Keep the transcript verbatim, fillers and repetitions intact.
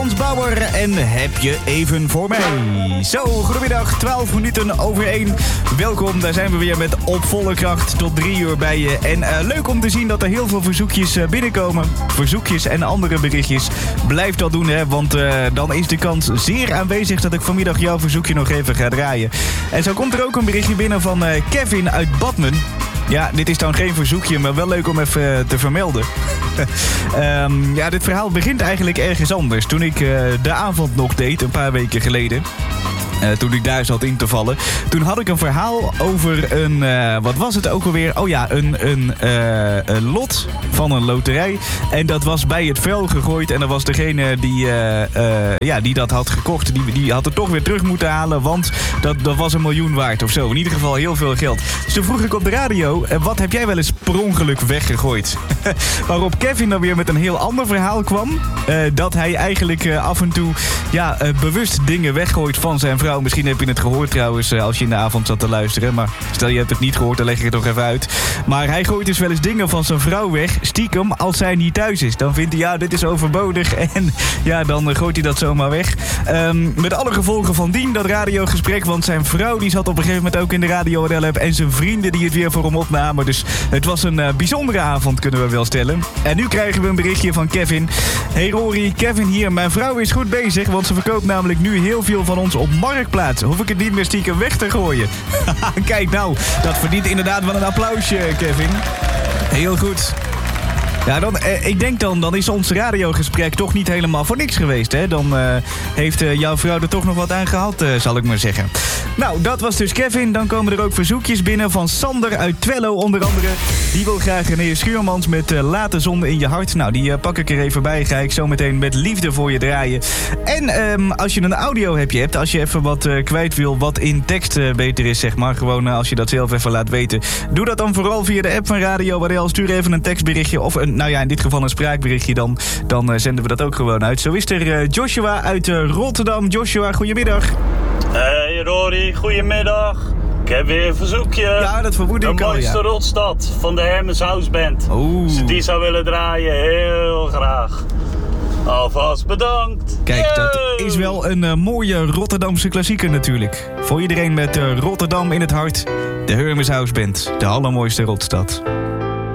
Hans Bauer en Heb je even voor mij. Zo, goedemiddag, twaalf minuten over één. Welkom, daar zijn we weer met op volle kracht tot drie uur bij je. En uh, leuk om te zien dat er heel veel verzoekjes uh, binnenkomen. Verzoekjes en andere berichtjes. Blijf dat doen, hè, want uh, dan is de kans zeer aanwezig dat ik vanmiddag jouw verzoekje nog even ga draaien. En zo komt er ook een berichtje binnen van uh, Kevin uit Badmen. Ja, dit is dan geen verzoekje, maar wel leuk om even te vermelden. um, ja, dit verhaal begint eigenlijk ergens anders. Toen ik uh, de avond nog deed, een paar weken geleden. Uh, toen ik daar zat in te vallen. Toen had ik een verhaal over een... Uh, wat was het ook alweer? Oh ja, een, een, uh, een lot van een loterij. En dat was bij het vuil gegooid. En er was degene die, uh, uh, ja, die dat had gekocht. Die, die had het toch weer terug moeten halen. Want dat, dat was een miljoen waard of zo. In ieder geval heel veel geld. Dus toen vroeg ik op de radio... Uh, wat heb jij wel eens per ongeluk weggegooid? Waarop Kevin dan weer met een heel ander verhaal kwam. Uh, dat hij eigenlijk uh, af en toe ja, uh, bewust dingen weggooit van zijn vrouw. Misschien heb je het gehoord trouwens uh, als je in de avond zat te luisteren. Maar stel je hebt het niet gehoord, dan leg ik het toch even uit. Maar hij gooit dus wel eens dingen van zijn vrouw weg. Stiekem als zij niet thuis is. Dan vindt hij ja, dit is overbodig. En ja, dan uh, gooit hij dat zomaar weg. Um, met alle gevolgen van dien, dat radiogesprek. Want zijn vrouw die zat op een gegeven moment ook in de Radio R L app. En zijn vrienden die het weer voor hem opnamen. Dus het was een uh, bijzondere avond, kunnen we wel stellen. En nu krijgen we een berichtje van Kevin. Hey Rory, Kevin hier. Mijn vrouw is goed bezig. Want ze verkoopt namelijk nu heel veel van ons op Marktplaats. Hoef ik het niet meer stiekem weg te gooien. Kijk nou, dat verdient inderdaad wel een applausje, Kevin. Heel goed. Ja, dan, eh, ik denk dan, dan is ons radiogesprek toch niet helemaal voor niks geweest, hè? Dan uh, heeft uh, jouw vrouw er toch nog wat aan gehad, uh, zal ik maar zeggen. Nou, dat was dus Kevin. Dan komen er ook verzoekjes binnen van Sander uit Twello onder andere. Die wil graag René Schuurmans met uh, Laat de zon in je hart. Nou, die uh, pak ik er even bij. Ga ik zo meteen met liefde voor je draaien. En um, als je een audio heb je hebt, als je even wat uh, kwijt wil, wat in tekst uh, beter is, zeg maar. Gewoon uh, als je dat zelf even laat weten. Doe dat dan vooral via de app van Radio R L. Stuur even een tekstberichtje of een nou ja, in dit geval een spraakberichtje dan. Dan uh, zenden we dat ook gewoon uit. Zo is er uh, Joshua uit uh, Rotterdam. Joshua, goedemiddag. Hey Rory, goedemiddag. Ik heb weer een verzoekje. Ja, dat vermoed ik al, De mooiste ja. Rotstad van de Hermes House Band. Oeh. Als je die zou willen draaien, heel graag. Alvast bedankt. Kijk, Yo! dat is wel een uh, mooie Rotterdamse klassieker natuurlijk. Voor iedereen met uh, Rotterdam in het hart. De Hermes House Band, de allermooiste Rotstad.